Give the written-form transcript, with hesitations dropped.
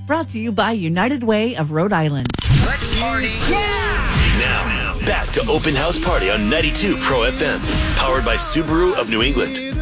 Brought to you by United Way of Rhode Island. Let's party. Now, back to Open House Party on 92 Pro FM. Powered by Subaru of New England.